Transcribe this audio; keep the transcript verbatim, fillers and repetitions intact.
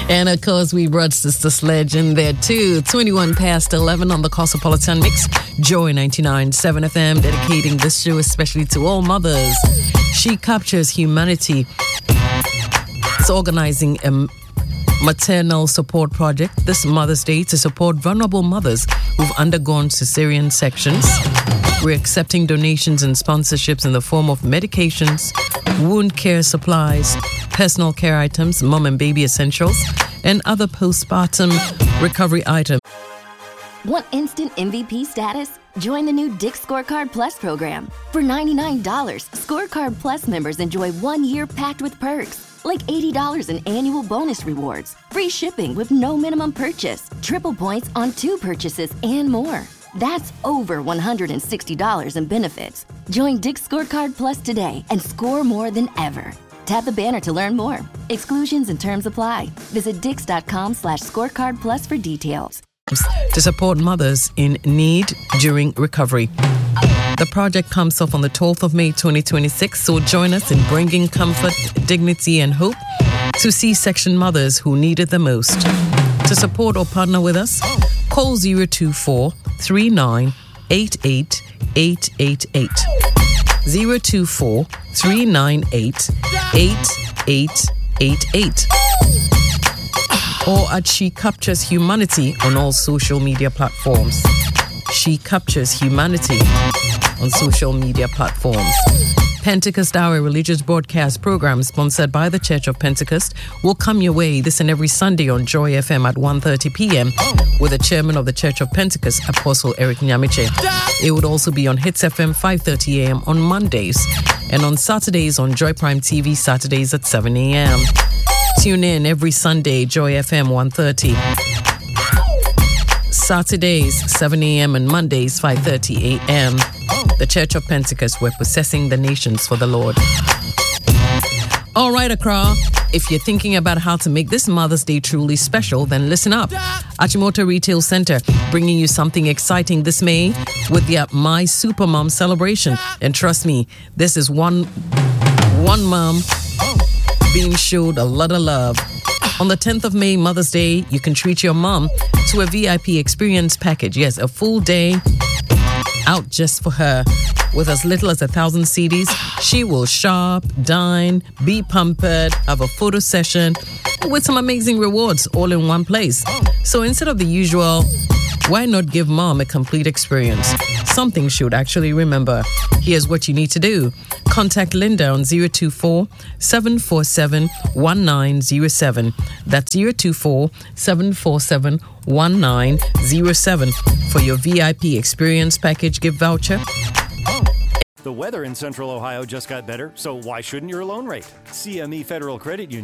And of course, we brought Sister Sledge in there too. twenty-one past eleven on the Cosmopolitan Mix. Joy ninety-nine point seven F M, dedicating this show especially to all mothers. She Captures Humanity. It's organizing a maternal support project this Mother's Day to support vulnerable mothers who've undergone cesarean sections. We're accepting donations and sponsorships in the form of medications, wound care supplies, personal care items, mom and baby essentials, and other postpartum recovery items. Want instant M V P status? Join the new Dick's Scorecard Plus program. For ninety-nine dollars, Scorecard Plus members enjoy one year packed with perks, like eighty dollars in annual bonus rewards, free shipping with no minimum purchase, triple points on two purchases, and more. That's over one hundred sixty dollars in benefits. Join Dick's Scorecard Plus today and score more than ever. Tap the banner to learn more. Exclusions and terms apply. Visit dix.com slash scorecard plus for details. To support mothers in need during recovery. The project comes off on the twelfth of May twenty twenty-six, so join us in bringing comfort, dignity, and hope to C-section mothers who need it the most. To support or partner with us, call zero two four, three nine eight eight, eight eight eight. zero two four, three nine eight, eight eight eight eight. Or at She Captures Humanity on all social media platforms. She Captures Humanity on social media platforms. Pentecost Hour religious broadcast program sponsored by the Church of Pentecost will come your way this and every Sunday on Joy F M at one thirty p.m. with the chairman of the Church of Pentecost, Apostle Eric Nyamiche. It would also be on Hits F M five thirty a.m. on Mondays and on Saturdays on Joy Prime T V Saturdays at seven a.m. Tune in every Sunday, Joy F M one thirty. Saturdays, seven a.m. and Mondays, five thirty a.m. The Church of Pentecost, we're possessing the nations for the Lord. All right, Accra, if you're thinking about how to make this Mother's Day truly special, then listen up. Achimota Retail Center, bringing you something exciting this May with the My Super Mom celebration. And trust me, this is one, one mom being showed a lot of love. On the tenth of May, Mother's Day, you can treat your mom to a V I P experience package. Yes, a full day out just for her. With as little as a thousand C Ds, she will shop, dine, be pampered, have a photo session with some amazing rewards all in one place. So instead of the usual, why not give mom a complete experience? Something she would actually remember. Here's what you need to do. Contact Linda on zero two four, seven four seven, one nine zero seven. That's zero two four, seven four seven, one nine zero seven for your V I P experience package gift voucher. The weather in Central Ohio just got better, so why shouldn't your loan rate? C M E Federal Credit Union